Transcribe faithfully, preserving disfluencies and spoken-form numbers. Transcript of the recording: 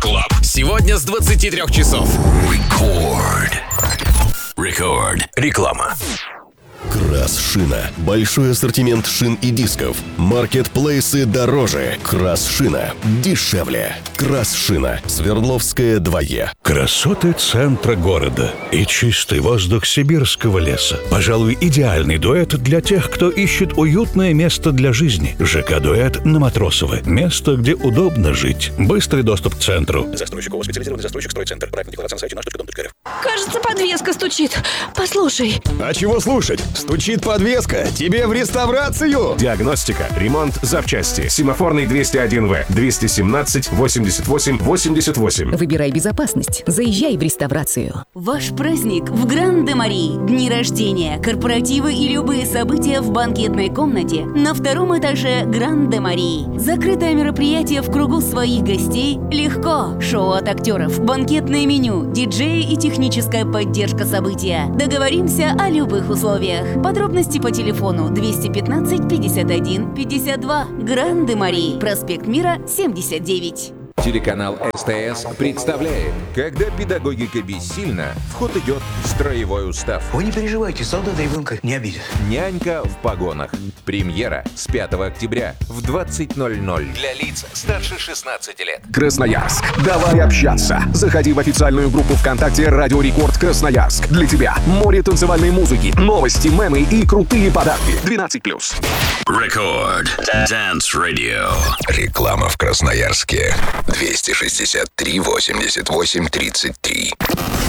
Club. Сегодня с двадцати трёх часов. Record. Record. Реклама. Красшина. Большой ассортимент шин и дисков. Маркетплейсы дороже. Красшина дешевле. Красшина. Свердловская два Е. Красоты центра города и чистый воздух сибирского леса. Пожалуй, идеальный дуэт для тех, кто ищет уютное место для жизни. ЖК-дуэт на Матросова. Место, где удобно жить. Быстрый доступ к центру. Застройщик ООО «Специализированный застройщик Стройцентр». Проектная декларация на сайте наш точка дом точка эр эф. Кажется, подвеска стучит. Послушай. А чего слушать? Стучит подвеска. Тебе в реставрацию. Диагностика, ремонт, запчасти. Семафорный двести один В. двести семнадцать восемьдесят восемь восемьдесят восемь. Выбирай безопасность. Заезжай в реставрацию. Ваш праздник в Гран-де-Мари. Дни рождения, корпоративы и любые события в банкетной комнате на втором этаже Гран-де-Мари. Закрытое мероприятие в кругу своих гостей легко. Шоу от актеров, банкетное меню, диджеи и техническая поддержка события. Договоримся о любых условиях. Подробности по телефону двести пятнадцать пятьдесят один пятьдесят два. Гран-де-Мари. Проспект Мира, семьдесят девять. Телеканал СТС представляет, когда педагогика бессильна, в ход идет строевой устав. Вы не переживайте, солдата ребенка не обидят. Нянька в погонах. Премьера с пятого октября в двадцать ноль ноль. Для лиц старше шестнадцати лет. Красноярск. Давай общаться. Заходи в официальную группу ВКонтакте «Радио Рекорд Красноярск». Для тебя море танцевальной музыки, новости, мемы и крутые подарки. двенадцать плюс. Record. Dance Radio. Реклама в Красноярске. двести шестьдесят три восемьдесят восемь тридцать три.